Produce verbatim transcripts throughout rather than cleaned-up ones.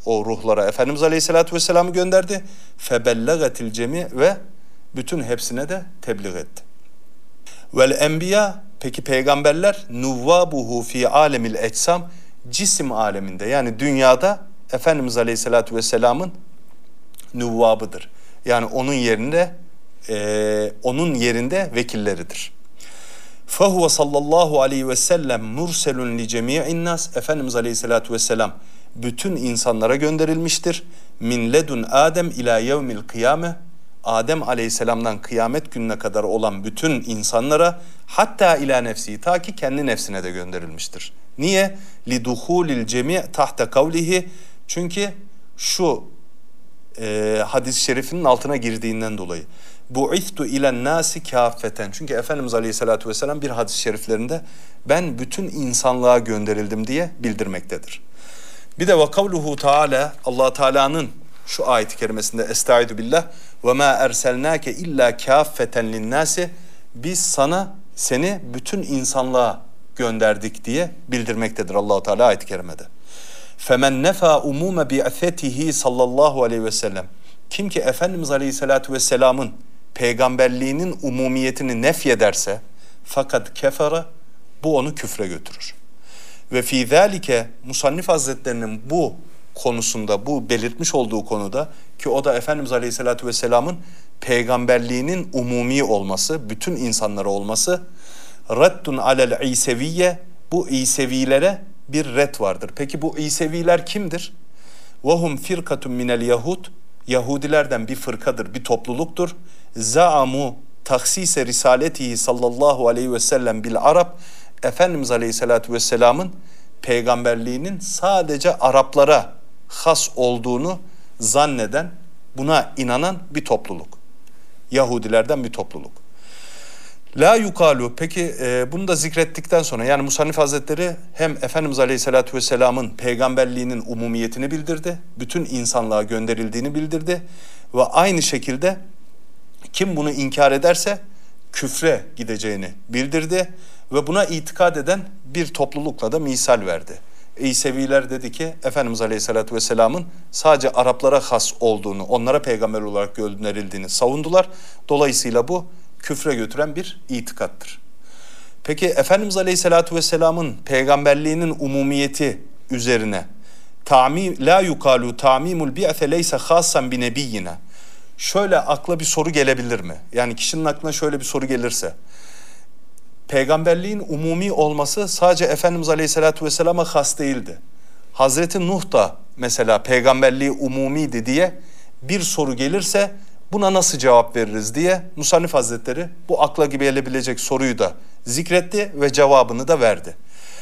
o ruhlara Efendimiz Aleyhisselatü Vesselam'ı gönderdi. Febellegatil cemi ve bütün hepsine de tebliğ etti. Vel enbiya, peki peygamberler nuvvabuhu fi alemil eczam, cisim aleminde yani dünyada Efendimiz Aleyhisselatü Vesselam'ın nuvvabıdır. Yani onun yerinde e, onun yerinde vekilleridir. Fehuve sallallahu aleyhi ve sellem murselun li cemi'in nas, Efendimiz Aleyhisselatü Vesselam bütün insanlara gönderilmiştir. Min ledun Adem ila yevmil kıyame, Adem Aleyhisselam'dan kıyamet gününe kadar olan bütün insanlara, hatta ila nefsi, ta ki kendi nefsine de gönderilmiştir. Niye? Li duhulil cemi' tahta kavlihi, çünkü şu e, hadis-i şerifinin altına girdiğinden dolayı. Bu'ithtu ilen nasi kâffeten. Çünkü Efendimiz Aleyhisselatü Vesselam bir hadis-i şeriflerinde ben bütün insanlığa gönderildim diye bildirmektedir. Bir de ve kavluhu Teala, Allah Teala'nın şu ayet-i kerimesinde estaizu billah ve ma erselnake illa kâffeten linnâsi, biz sana seni bütün insanlığa gönderdik diye bildirmektedir Allah Teala ayet-i kerimede. Femen nefa umume bi'athetihi sallallahu aleyhi ve sellem, kim ki Efendimiz Aleyhisselatü Vesselam'ın peygamberliğinin umumiyetini nefyederse fakat kefere, bu onu küfre götürür. Ve fî zâlike, Musannif Hazretlerinin bu konusunda, bu belirtmiş olduğu konuda ki o da Efendimiz Aleyhisselatü Vesselam'ın peygamberliğinin umumi olması, bütün insanlara olması, reddun alel İseviyye, bu İsevilere bir red vardır. Peki bu İseviler kimdir? Vahum firkatun minel yahud, Yahudilerden bir fırkadır, bir topluluktur. Zaamu taksise risaletihi sallallahu aleyhi ve sellem bil Arab, Efendimiz Aleyhisselatü Vesselam'ın peygamberliğinin sadece Araplara has olduğunu zanneden, buna inanan bir topluluk. Yahudilerden bir topluluk. La yukalu, peki e, bunu da zikrettikten sonra, yani Musannif Hazretleri hem Efendimiz Aleyhisselatü Vesselam'ın peygamberliğinin umumiyetini bildirdi, bütün insanlığa gönderildiğini bildirdi ve aynı şekilde kim bunu inkar ederse küfre gideceğini bildirdi ve buna itikad eden bir toplulukla da misal verdi. İseviler dedi ki Efendimiz Aleyhisselatü Vesselam'ın sadece Araplara has olduğunu, onlara peygamber olarak gönderildiğini savundular. Dolayısıyla bu küfre götüren bir itikattır. Peki Efendimiz Aleyhisselatü Vesselam'ın peygamberliğinin umumiyeti üzerine ta'mim la yukalu ta'mimul bi'se leyse hassan bi nebiyyina, şöyle akla bir soru gelebilir mi? Yani kişinin aklına şöyle bir soru gelirse, peygamberliğin umumi olması sadece Efendimiz Aleyhisselatü Vesselam'a has değildi. Hazreti Nuh da mesela peygamberliği umumiydi diye bir soru gelirse buna nasıl cevap veririz diye Musannif Hazretleri bu akla gibi gelebilecek soruyu da zikretti ve cevabını da verdi.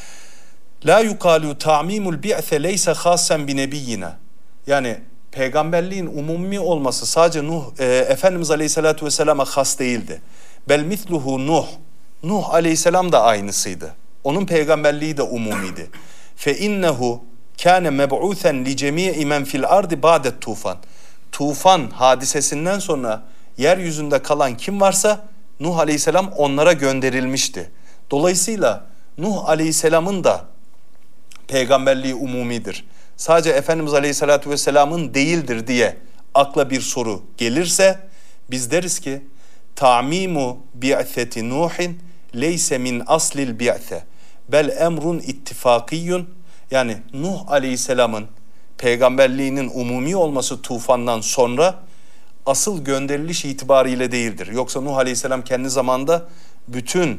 La yukalu ta'mimul bi'se leyse hassen bi nebiyyina, yani peygamberliğin umumi olması sadece Nuh, e, Efendimiz Aleyhisselatü Vesselam'a has değildi. Bel mitluhu Nuh, Nuh Aleyhisselam da aynısıydı. Onun peygamberliği de umumiydi. Fe innehu kâne meb'ûthen li cemî'i men fil ardi ba'de tufan. Tufan hadisesinden sonra yeryüzünde kalan kim varsa Nuh Aleyhisselam onlara gönderilmişti. Dolayısıyla Nuh Aleyhisselam'ın da peygamberliği umumidir. Sadece Efendimiz Aleyhisselatü Vesselam'ın değildir diye akla bir soru gelirse biz deriz ki ta'mimu bi'seti Nuhin leyse min aslil bi'se bel emrun ittifakiyyun, yani Nuh Aleyhisselam'ın peygamberliğinin umumi olması tufandan sonra asıl gönderiliş itibariyle değildir. Yoksa Nuh Aleyhisselam kendi zamanında bütün,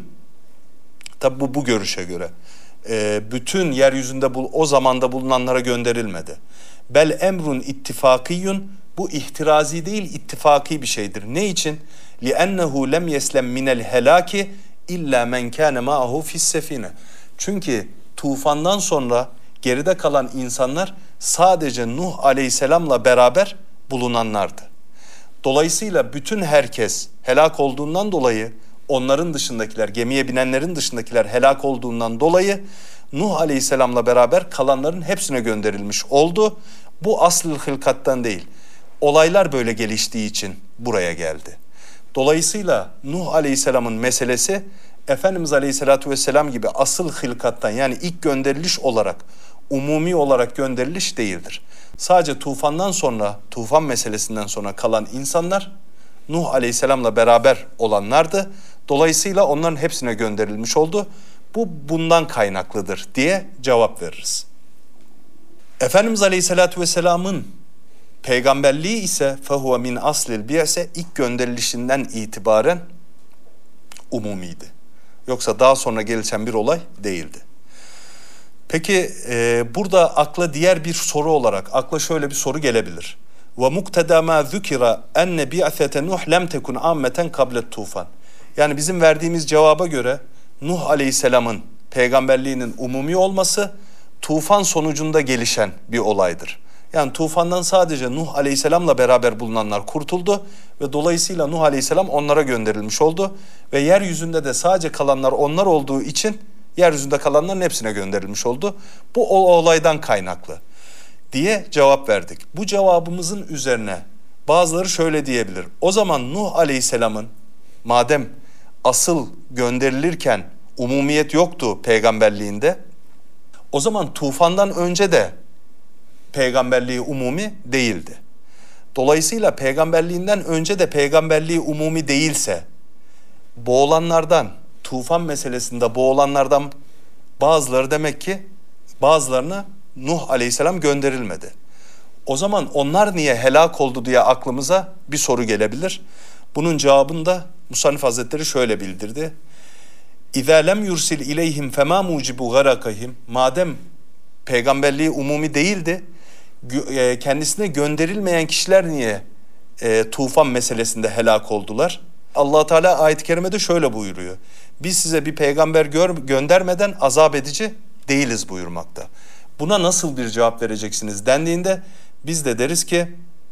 tabi bu bu görüşe göre e, bütün yeryüzünde bu, o zamanda bulunanlara gönderilmedi. Bel emrun ittifakiyyun, bu ihtirazi değil ittifaki bir şeydir. Ne için? لِأَنَّهُ لَمْ يَسْلَمْ مِنَ الْهَلَاكِ اِلَّا مَنْ كَانَ مَعَهُ فِي السَّفِينَ. Çünkü tufandan sonra geride kalan insanlar sadece Nuh Aleyhisselam'la beraber bulunanlardı. Dolayısıyla bütün herkes helak olduğundan dolayı, onların dışındakiler, gemiye binenlerin dışındakiler helak olduğundan dolayı Nuh Aleyhisselam'la beraber kalanların hepsine gönderilmiş oldu. Bu asıl hılkattan değil. Olaylar böyle geliştiği için buraya geldi. Dolayısıyla Nuh Aleyhisselam'ın meselesi Efendimiz Aleyhisselatü Vesselam gibi asıl hılkattan, yani ilk gönderiliş olarak, umumi olarak gönderiliş değildir. Sadece tufandan sonra, tufan meselesinden sonra kalan insanlar Nuh Aleyhisselam'la beraber olanlardı. Dolayısıyla onların hepsine gönderilmiş oldu. Bu bundan kaynaklıdır diye cevap veririz. Efendimiz Aleyhisselatü Vesselam'ın peygamberliği ise fehuve min aslil bi'se ilk gönderilişinden itibaren umumiydi. Yoksa daha sonra gelişen bir olay değildi. Peki e, burada akla diğer bir soru olarak akla şöyle bir soru gelebilir. Ve mukteda ma zukira enne bi'sete Nuh lem tekun ammeten kablet tufan. Yani bizim verdiğimiz cevaba göre Nuh Aleyhisselam'ın peygamberliğinin umumi olması tufan sonucunda gelişen bir olaydır. Yani tufandan sadece Nuh Aleyhisselam'la beraber bulunanlar kurtuldu ve dolayısıyla Nuh Aleyhisselam onlara gönderilmiş oldu ve yeryüzünde de sadece kalanlar onlar olduğu için yeryüzünde kalanların hepsine gönderilmiş oldu. Bu o olaydan kaynaklı diye cevap verdik. Bu cevabımızın üzerine bazıları şöyle diyebilir. O zaman Nuh Aleyhisselam'ın madem asıl gönderilirken umumiyet yoktu peygamberliğinde, o zaman tufandan önce de peygamberliği umumi değildi. Dolayısıyla peygamberliğinden önce de peygamberliği umumi değilse, boğulanlardan, tufan meselesinde boğulanlardan bazıları demek ki bazılarına Nuh Aleyhisselam gönderilmedi. O zaman onlar niye helak oldu diye aklımıza bir soru gelebilir. Bunun cevabını da Musannif Hazretleri şöyle bildirdi. İzâ lem yursil ileyhim femâ mucibu garakahim. Madem peygamberliği umumi değildi, kendisine gönderilmeyen kişiler niye e, tufan meselesinde helak oldular? Allah Teala ayet-i kerimede şöyle buyuruyor. Biz size bir peygamber gör, göndermeden azap edici değiliz buyurmakta. Buna nasıl bir cevap vereceksiniz dendiğinde biz de deriz ki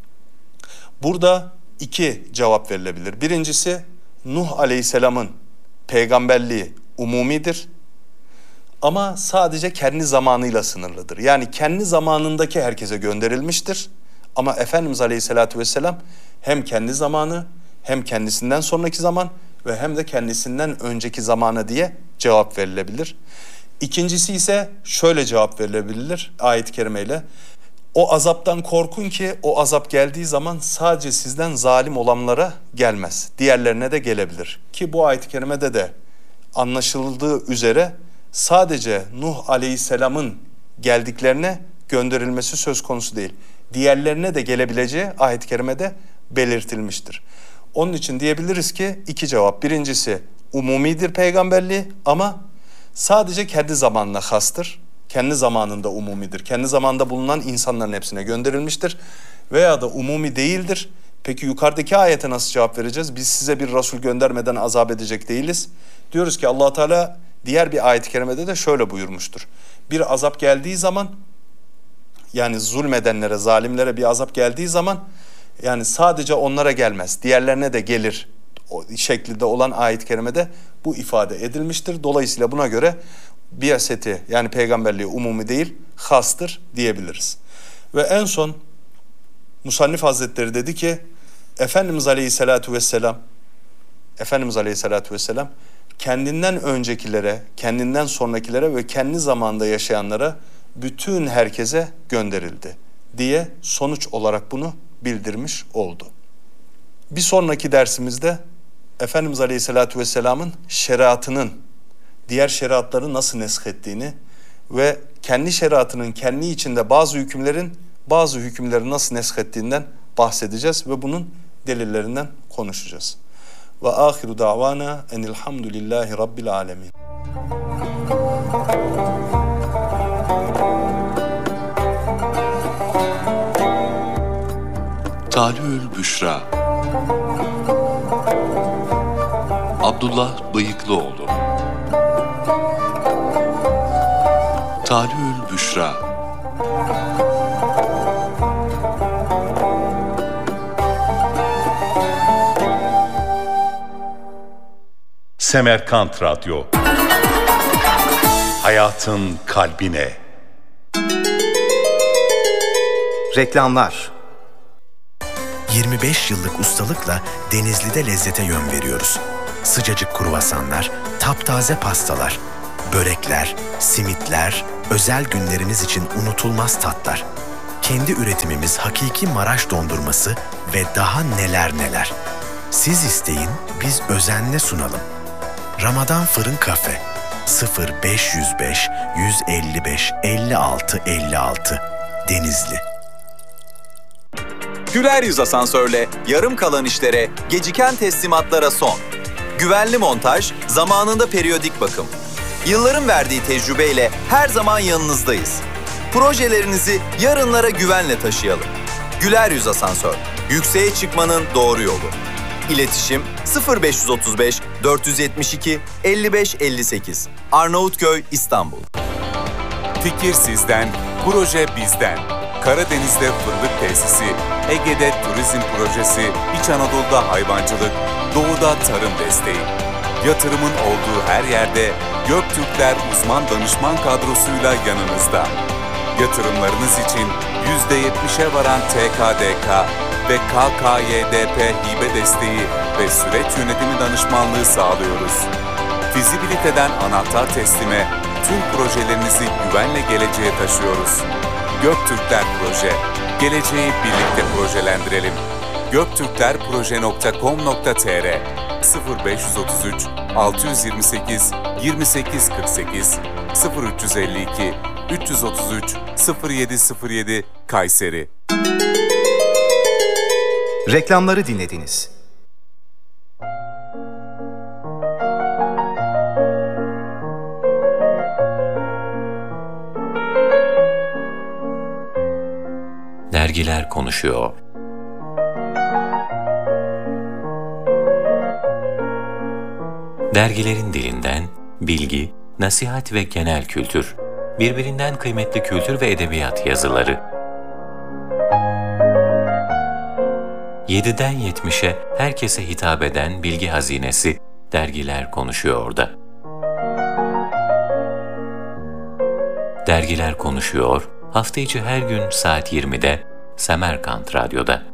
burada iki cevap verilebilir. Birincisi Nuh Aleyhisselam'ın peygamberliği umumidir ama sadece kendi zamanıyla sınırlıdır. Yani kendi zamanındaki herkese gönderilmiştir ama Efendimiz Aleyhisselatü Vesselam hem kendi zamanı hem kendisinden sonraki zaman ve hem de kendisinden önceki zamana diye cevap verilebilir. İkincisi ise şöyle cevap verilebilir ayet-i kerimeyle. O azaptan korkun ki o azap geldiği zaman sadece sizden zalim olanlara gelmez. Diğerlerine de gelebilir. Ki bu ayet-i kerimede de anlaşıldığı üzere sadece Nuh Aleyhisselam'ın geldiklerine gönderilmesi söz konusu değil. Diğerlerine de gelebileceği ayet-i kerimede belirtilmiştir. Onun için diyebiliriz ki iki cevap. Birincisi umumidir peygamberliği ama sadece kendi zamanına hastır. Kendi zamanında umumidir. Kendi zamanında bulunan insanların hepsine gönderilmiştir. Veya da umumi değildir. Peki yukarıdaki ayete nasıl cevap vereceğiz? Biz size bir Resul göndermeden azap edecek değiliz. Diyoruz ki Allah Teala diğer bir ayet-i kerimede de şöyle buyurmuştur. Bir azap geldiği zaman, yani zulmedenlere, zalimlere bir azap geldiği zaman yani sadece onlara gelmez, diğerlerine de gelir o şeklinde olan ayet-i kerimede bu ifade edilmiştir. Dolayısıyla buna göre bi'seti yani peygamberliği umumi değil, hastır diyebiliriz. Ve en son Musannif Hazretleri dedi ki Efendimiz Aleyhisselatü Vesselam Efendimiz Aleyhisselatü Vesselam kendinden öncekilere, kendinden sonrakilere ve kendi zamanında yaşayanlara bütün herkese gönderildi diye sonuç olarak bunu bildirmiş oldu. Bir sonraki dersimizde Efendimiz Aleyhisselatü Vesselam'ın şeriatının diğer şeriatları nasıl neskhettiğini ve kendi şeriatının kendi içinde bazı hükümlerin bazı hükümleri nasıl neskhettiğinden bahsedeceğiz ve bunun delillerinden konuşacağız. Ve ahiru davana enilhamdülillahi rabbil alemin. Talü'ül Büşra Abdullah Bıyıklıoğlu. Talü'ül Büşra Semerkant Radyo Hayatın kalbine. Reklamlar. yirmi beş yıllık ustalıkla Denizli'de lezzete yön veriyoruz. Sıcacık kruvasanlar, taptaze pastalar, börekler, simitler, özel günleriniz için unutulmaz tatlar. kendi üretimimiz hakiki Maraş dondurması ve daha neler neler. Siz isteyin, biz özenle sunalım. Ramazan Fırın Kafe sıfır beş yüz beş yüz elli beş elli altı elli altı Denizli. Güler Yüz Asansör'le yarım kalan işlere, geciken teslimatlara son. Güvenli montaj, zamanında periyodik bakım. Yılların verdiği tecrübeyle her zaman yanınızdayız. Projelerinizi yarınlara güvenle taşıyalım. Güler Yüz Asansör, yükseğe çıkmanın doğru yolu. İletişim sıfır beş otuz beş dört yetmiş iki elli beş elli sekiz Arnavutköy, İstanbul. Fikir sizden, proje bizden. Karadeniz'de fındık tesisi, Ege'de turizm projesi, İç Anadolu'da hayvancılık, Doğu'da tarım desteği. Yatırımın olduğu her yerde Göktürkler uzman danışman kadrosuyla yanınızda. Yatırımlarınız için yüzde yetmişe varan T K D K ve K K Y D P hibe desteği ve süreç yönetimi danışmanlığı sağlıyoruz. Fizibiliteden anahtar teslime tüm projelerinizi güvenle geleceğe taşıyoruz. Göktürkler Proje, geleceği birlikte projelendirelim. göktürklerproje nokta com nokta tr sıfır beş otuz üç altı yüz yirmi sekiz yirmi sekiz kırk sekiz sıfır üç elli iki üç otuz üç sıfır yedi sıfır yedi Kayseri. Reklamları dinlediniz. Dergiler konuşuyor. Dergilerin dilinden bilgi, nasihat ve genel kültür, birbirinden kıymetli kültür ve edebiyat yazıları. yediden yetmişe herkese hitap eden bilgi hazinesi, Dergiler Konuşuyor'da. Dergiler Konuşuyor, hafta içi her gün saat yirmide Semerkant Radyo'da.